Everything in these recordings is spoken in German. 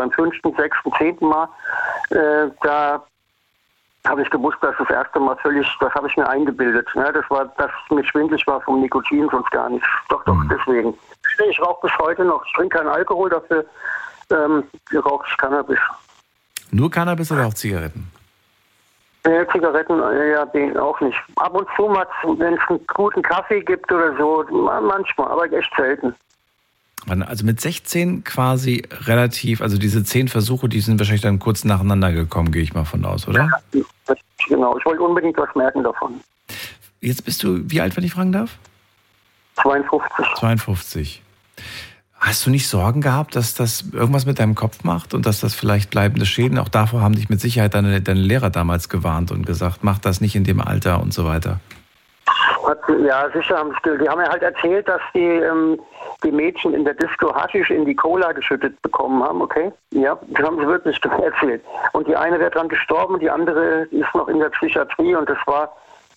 beim 5., 6., 10. Mal, da habe ich gewusst, dass das erste Mal das habe ich mir eingebildet. Ja, das mir schwindelig war vom Nikotin, sonst gar nichts. Doch, deswegen. Ich rauche bis heute noch. Ich trinke keinen Alkohol, dafür rauche ich Cannabis. Nur Cannabis oder auch Zigaretten? Zigaretten, den auch nicht. Ab und zu mal, wenn es einen guten Kaffee gibt oder so, manchmal, aber echt selten. Also mit 16 quasi relativ, also diese 10 Versuche, die sind wahrscheinlich dann kurz nacheinander gekommen, gehe ich mal von aus, oder? Ja, genau. Ich wollte unbedingt was merken davon. Jetzt bist du, wie alt, wenn ich fragen darf? 52. 52. Hast du nicht Sorgen gehabt, dass das irgendwas mit deinem Kopf macht und dass das vielleicht bleibende Schäden, auch davor haben dich mit Sicherheit deine Lehrer damals gewarnt und gesagt, mach das nicht in dem Alter und so weiter? Ja, sicher haben die haben ja halt erzählt, dass die Mädchen in der Disco Haschisch in die Cola geschüttet bekommen haben, okay? Ja, das haben sie wirklich erzählt. Und die eine wäre dran gestorben, die andere ist noch in der Psychiatrie und das war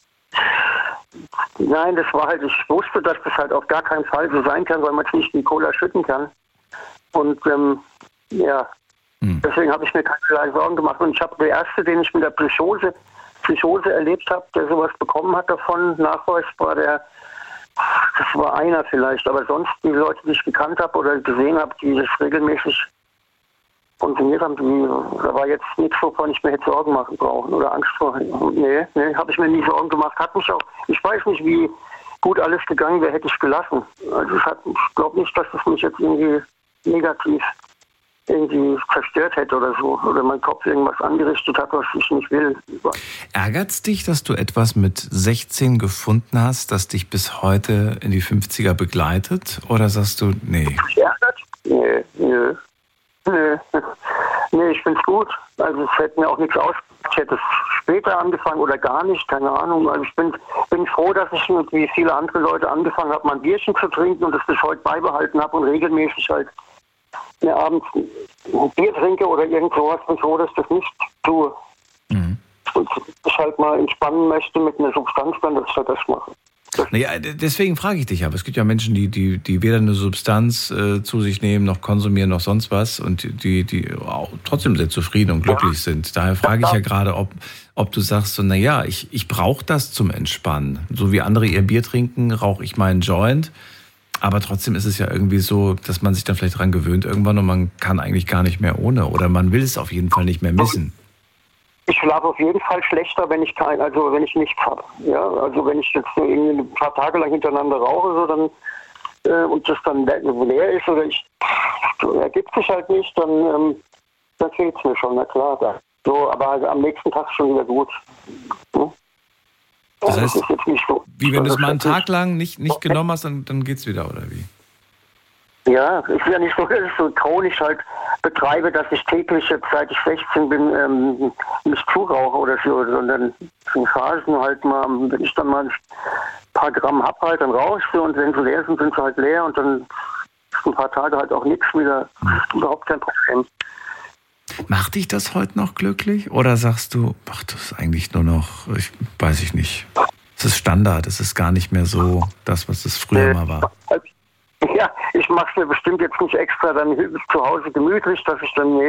halt, ich wusste, dass das halt auf gar keinen Fall so sein kann, weil man es nicht in die Cola schütten kann. Und deswegen habe ich mir keinerlei Sorgen gemacht. Und ich habe der Erste, den ich mit der Psychose erlebt habe, der sowas bekommen hat davon, Nachweis das war einer vielleicht, aber sonst die Leute, die ich gekannt habe oder gesehen habe, die das regelmäßig konsumiert haben, da war jetzt nichts, wovon ich mir hätte Sorgen machen brauchen oder Angst vor. Nee, habe ich mir nie Sorgen gemacht. Ich weiß nicht, wie gut alles gegangen wäre, hätte ich gelassen. Also ich glaube nicht, dass es mich jetzt irgendwie negativ zerstört hätte oder so. Oder mein Kopf irgendwas angerichtet hat, was ich nicht will. Ärgert's dich, dass du etwas mit 16 gefunden hast, das dich bis heute in die 50er begleitet? Oder sagst du, nee? Ärgert? Nee, ich find's gut. Also es hätte mir auch nichts aus. Ich hätte es später angefangen oder gar nicht, keine Ahnung. Also ich bin froh, dass ich wie viele andere Leute angefangen habe, mal ein Bierchen zu trinken und das bis heute beibehalten habe und regelmäßig halt mir abends ein Bier trinke oder irgend sowas. Ich bin froh, dass ich das nicht tue. Und ich halt mal entspannen möchte mit einer Substanz, dann dass ich halt das mache. Naja, deswegen frage ich dich aber. Es gibt ja Menschen, die weder eine Substanz zu sich nehmen, noch konsumieren, noch sonst was und die auch trotzdem sehr zufrieden und glücklich sind. Daher frage ich ja gerade, ob du sagst, so, naja, ich brauche das zum Entspannen. So wie andere ihr Bier trinken, rauche ich meinen Joint. Aber trotzdem ist es ja irgendwie so, dass man sich dann vielleicht dran gewöhnt irgendwann und man kann eigentlich gar nicht mehr ohne. Oder man will es auf jeden Fall nicht mehr missen. Ich schlafe auf jeden Fall schlechter, wenn ich nichts habe. Ja, also wenn ich jetzt irgendwie ein paar Tage lang hintereinander rauche, so dann und das dann leer ist oder ergibt sich halt nicht, dann fehlt es mir schon, na klar. So, aber also am nächsten Tag schon wieder gut. Hm? Das heißt, ist jetzt nicht so, wie wenn du es mal einen Tag lang nicht genommen hast, dann geht's wieder, oder wie? Ja, es ist ja nicht so, dass ich so chronisch halt betreibe, dass ich täglich jetzt, seit ich 16 bin, mich zurauche oder so, sondern in Phasen halt mal, wenn ich dann mal ein paar Gramm hab halt, dann rauche ich sie und wenn sie leer sind, sind sie halt leer und dann ist ein paar Tage halt auch nichts wieder. Das ist überhaupt kein Problem. Macht dich das heute noch glücklich? Oder sagst du, ach, das ist eigentlich nur noch, weiß ich nicht. Es ist Standard, es ist gar nicht mehr so das, was es früher mal war. Ja, ich mache es mir bestimmt jetzt nicht extra dann zu Hause gemütlich, dass ich dann,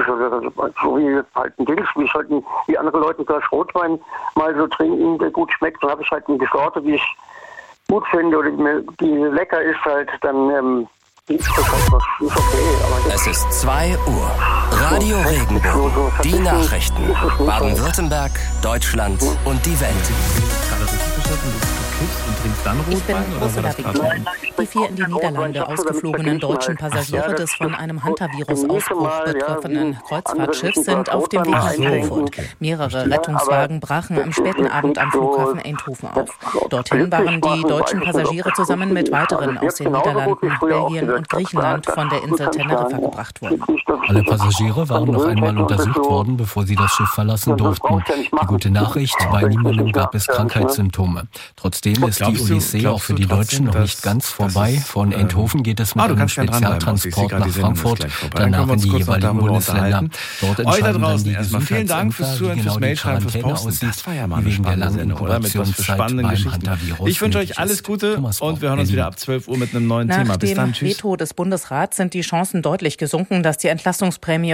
so wie halt ein Dings, wie andere Leute ein Glas Rotwein mal so trinken, der gut schmeckt, dann habe ich halt eine Sorte, die ich gut finde oder die lecker ist halt, dann ist das halt was, ist okay. Aber es ist 2 Uhr. Radio Regenbogen. Die Nachrichten. Baden-Württemberg, Deutschland und die Welt. Gerade richtig verstanden, du kiffst und trinkst dann Rotwein? Oder war das gerade? Die 4 in die Niederlande ausgeflogenen deutschen Passagiere des von einem Hunter-Virus-Ausbruch betroffenen Kreuzfahrtschiffs sind auf dem Weg nach Frankfurt. Mehrere Rettungswagen brachen am späten Abend am Flughafen Eindhoven auf. Dorthin waren die deutschen Passagiere zusammen mit weiteren aus den Niederlanden, Belgien und Griechenland von der Insel Teneriffa gebracht worden. Alle Passagiere waren noch einmal untersucht worden, bevor sie das Schiff verlassen durften. Die gute Nachricht, bei niemandem gab es Krankheitssymptome. Trotzdem ist die Odyssee auch für die Deutschen noch nicht ganz vorbei. Von Eindhoven geht es mit einem Spezialtransport nach Frankfurt, danach in die jeweiligen Bundesländer. Dort entscheiden dann die Gesundheitsämter, wie genau die Quarantäne aussieht, wie wegen der langen Inkubationszeit beim Hunter-Virus. Ich wünsche euch alles Gute und wir hören uns wieder ab 12 Uhr mit einem neuen Thema. Bis dann, tschüss. Nach dem Veto des Bundesrats sind die Chancen deutlich gesunken, dass die Entlastungsprämie